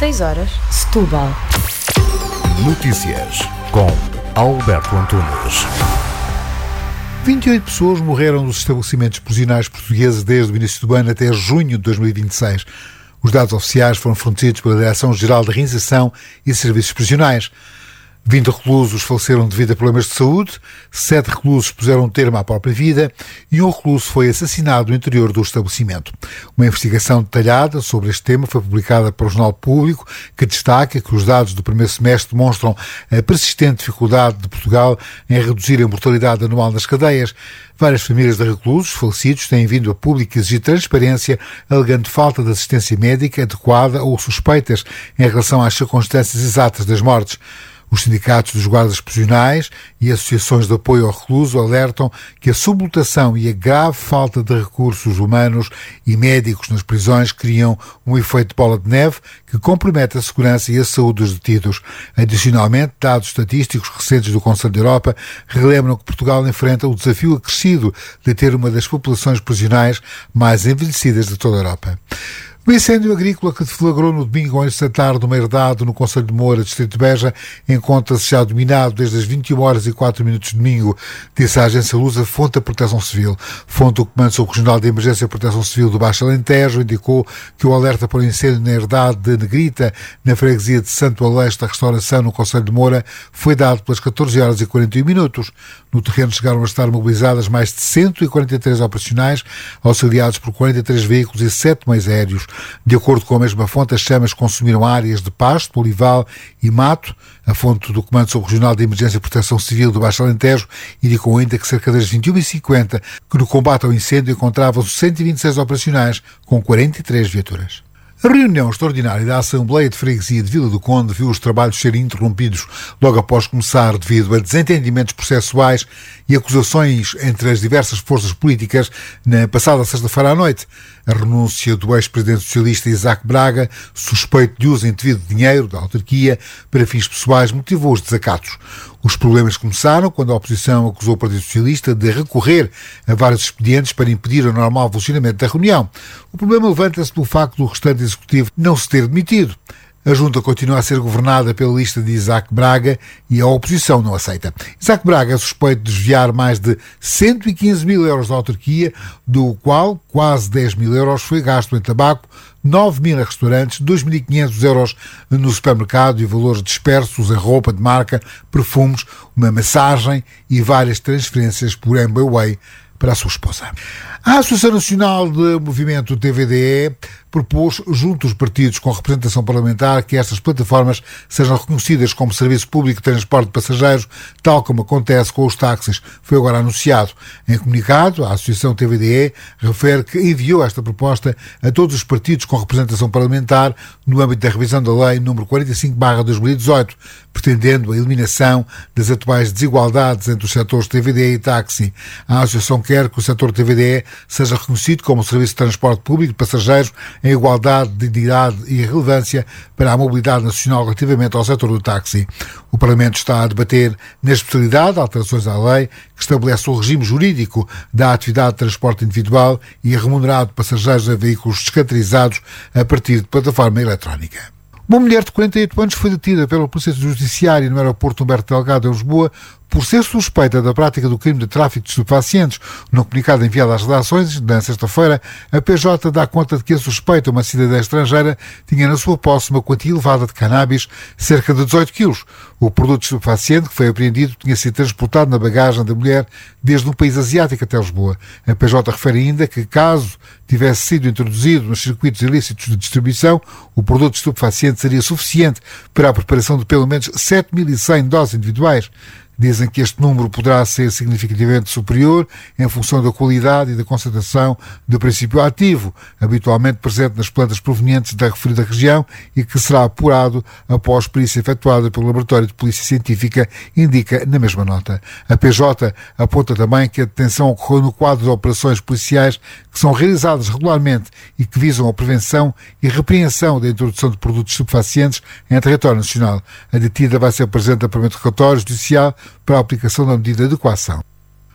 6 horas, Setúbal. Notícias com Alberto Antunes. 28 pessoas morreram nos estabelecimentos prisionais portugueses desde o início do ano até junho de 2026. Os dados oficiais foram fornecidos pela Direção-Geral da Reinserção e Serviços Prisionais. 20 reclusos faleceram devido a problemas de saúde, 7 reclusos puseram termo à própria vida e um recluso foi assassinado no interior do estabelecimento. Uma investigação detalhada sobre este tema foi publicada pelo Jornal Público, que destaca que os dados do primeiro semestre demonstram a persistente dificuldade de Portugal em reduzir a mortalidade anual nas cadeias. Várias famílias de reclusos falecidos têm vindo a público exigir transparência, alegando falta de assistência médica adequada ou suspeitas em relação às circunstâncias exatas das mortes. Os sindicatos dos guardas prisionais e associações de apoio ao recluso alertam que a sublotação e a grave falta de recursos humanos e médicos nas prisões criam um efeito de bola de neve que compromete a segurança e a saúde dos detidos. Adicionalmente, dados estatísticos recentes do Conselho da Europa relembram que Portugal enfrenta o desafio acrescido de ter uma das populações prisionais mais envelhecidas de toda a Europa. O incêndio agrícola que deflagrou no domingo ao início da tarde numa herdade no Concelho de Moura, distrito de Beja, encontra-se já dominado desde as 21 horas e 4 minutos de domingo, disse a agência Lusa, fonte da Proteção Civil. Fonte do Comando Subregional de Emergência e Proteção Civil do Baixo Alentejo indicou que o alerta para o incêndio na herdade de Negrita, na freguesia de Santo Aleixo da Restauração, no Concelho de Moura, foi dado pelas 14 horas e 41 minutos. No terreno chegaram a estar mobilizadas mais de 143 operacionais, auxiliados por 43 veículos e 7 meios aéreos. De acordo com a mesma fonte, as chamas consumiram áreas de pasto, olival e mato. A fonte do Comando Subregional de Emergência e Proteção Civil do Baixo Alentejo indicou ainda que cerca das 21h50, que no combate ao incêndio encontravam-se 126 operacionais, com 43 viaturas. A reunião extraordinária da Assembleia de Freguesia de Vila do Conde viu os trabalhos serem interrompidos logo após começar devido a desentendimentos processuais e acusações entre as diversas forças políticas na passada sexta-feira à noite. A renúncia do ex-presidente socialista Isaac Braga, suspeito de uso indevido de dinheiro da autarquia para fins pessoais, motivou os desacatos. Os problemas começaram quando a oposição acusou o Partido Socialista de recorrer a vários expedientes para impedir o normal funcionamento da reunião. O problema levanta-se pelo facto do restante executivo não se ter demitido. A junta continua a ser governada pela lista de Isaac Braga e a oposição não aceita. Isaac Braga é suspeito de desviar mais de 115 mil euros da autarquia, do qual quase 10 mil euros foi gasto em tabaco, 9 mil em restaurantes, 2.500 euros no supermercado e valores dispersos em roupa de marca, perfumes, uma massagem e várias transferências por MBWay para a sua esposa. A Associação Nacional de Movimento TVDE propôs, junto aos partidos com representação parlamentar, que estas plataformas sejam reconhecidas como serviço público de transporte de passageiros, tal como acontece com os táxis. Foi agora anunciado. Em comunicado, a Associação TVDE refere que enviou esta proposta a todos os partidos com representação parlamentar no âmbito da revisão da Lei nº 45/2018, pretendendo a eliminação das atuais desigualdades entre os setores TVDE e táxi. A Associação quer que o setor TVDE seja reconhecido como serviço de transporte público de passageiros em igualdade de dignidade e relevância para a mobilidade nacional relativamente ao setor do táxi. O Parlamento está a debater na especialidade alterações à lei que estabelece o regime jurídico da atividade de transporte individual e remunerado de passageiros a veículos descaracterizados a partir de plataforma eletrónica. Uma mulher de 48 anos foi detida pela Polícia Judiciária no aeroporto Humberto Delgado, em Lisboa, por ser suspeita da prática do crime de tráfico de estupefacientes. No comunicado enviado às redações, na sexta-feira, a PJ dá conta de que a suspeita, uma cidadã estrangeira, tinha na sua posse uma quantia elevada de cannabis, cerca de 18 quilos. O produto estupefaciente que foi apreendido tinha sido transportado na bagagem da mulher desde um país asiático até Lisboa. A PJ refere ainda que, caso tivesse sido introduzido nos circuitos ilícitos de distribuição, o produto estupefaciente seria suficiente para a preparação de pelo menos 7.100 doses individuais. Dizem que este número poderá ser significativamente superior em função da qualidade e da concentração do princípio ativo, habitualmente presente nas plantas provenientes da referida região e que será apurado após perícia efetuada pelo Laboratório de Polícia Científica, indica na mesma nota. A PJ aponta também que a detenção ocorreu no quadro de operações policiais que são realizadas regularmente e que visam a prevenção e repreensão da introdução de produtos estupefacientes em território nacional. A detida vai ser apresentada para o relatório judicial para a aplicação da medida de coação.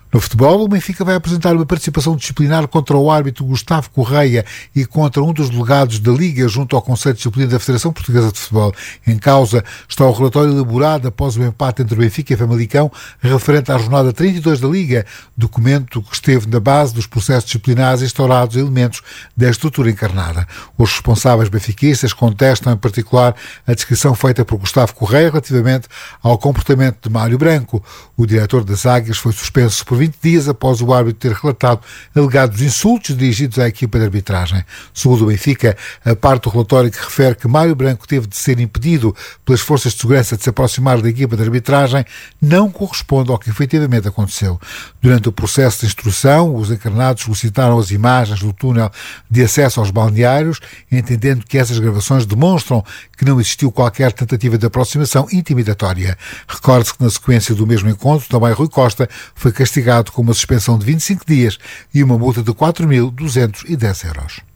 No futebol, o Benfica vai apresentar uma participação disciplinar contra o árbitro Gustavo Correia e contra um dos delegados da Liga junto ao Conselho de Disciplina da Federação Portuguesa de Futebol. Em causa está o relatório elaborado após o empate entre o Benfica e Famalicão referente à jornada 32 da Liga, documento que esteve na base dos processos disciplinares instaurados em elementos da estrutura encarnada. Os responsáveis benfiquistas contestam em particular a descrição feita por Gustavo Correia relativamente ao comportamento de Mário Branco. O diretor das Águias foi suspenso por 20 dias após o árbitro ter relatado alegados insultos dirigidos à equipa de arbitragem. Segundo o Benfica, a parte do relatório que refere que Mário Branco teve de ser impedido pelas forças de segurança de se aproximar da equipa de arbitragem não corresponde ao que efetivamente aconteceu. Durante o processo de instrução, os encarnados solicitaram as imagens do túnel de acesso aos balneários, entendendo que essas gravações demonstram que não existiu qualquer tentativa de aproximação intimidatória. Recorde-se que na sequência do mesmo encontro, também Rui Costa foi castigado com uma suspensão de 25 dias e uma multa de 4.210 euros.